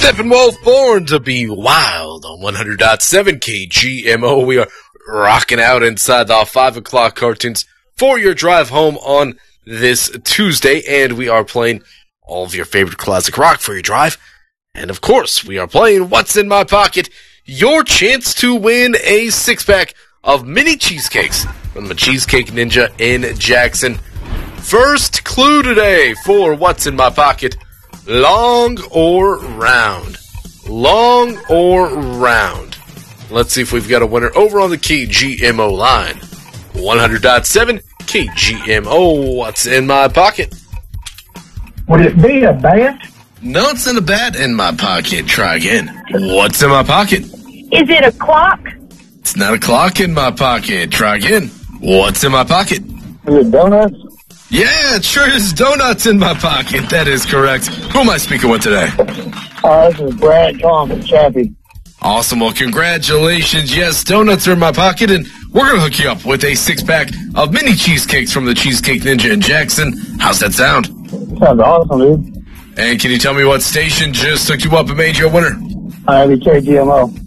Steppenwolf, born to be wild on 100.7 KGMO. We are rocking out inside the 5 o'clock cartoons for your drive home on this Tuesday, and we are playing all of your favorite classic rock for your drive. And of course, we are playing What's in My Pocket, your chance to win a 6-pack of mini cheesecakes from the Cheesecake Ninja in Jackson. First clue today for What's in My Pocket: long or round? Long or round? Let's see if we've got a winner over on the KGMO line. 100.7 KGMO, What's in My Pocket? Would it be a bat? No, it's not a bat in my pocket. Try again. What's in my pocket? Is it a clock? It's not a clock in my pocket. Try again. What's in my pocket? Is it donuts? Yeah, it sure is donuts in my pocket. That is correct. Who am I speaking with today? This is Brad Tom from Chappie. Awesome. Well, congratulations. Yes, donuts are in my pocket, and we're going to hook you up with a 6-pack of mini cheesecakes from the Cheesecake Ninja in Jackson. How's that sound? Sounds awesome, dude. And can you tell me what station just hooked you up and made you a winner? I'll be KGMO.